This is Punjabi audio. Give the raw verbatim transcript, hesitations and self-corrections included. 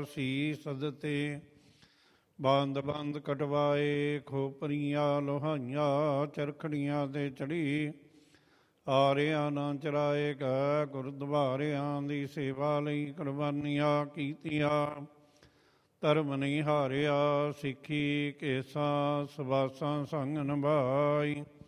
ਸੀਸ ਦਿੱਤੇ। ਬੰਦ ਬੰਦ ਕਟਵਾਏ ਖੋਪਰੀਆਂ ਲੋਹਾਈਆਂ, ਚਰਖੜੀਆਂ ਤੇ ਚੜੀ ਆਰਿਆਂ ਨਾ ਚਰਾਏ ਗਏ। ਗੁਰਦੁਆਰਿਆਂ ਦੀ ਸੇਵਾ ਲਈ ਕੁਰਬਾਨੀਆਂ ਕੀਤੀਆਂ। ਧਰਮ ਨਹੀਂ ਹਾਰਿਆ, ਸਿੱਖੀ ਕੇਸਾਂ ਸਵਾਸਾਂ ਸੰਗ ਨਿਭਾਈ।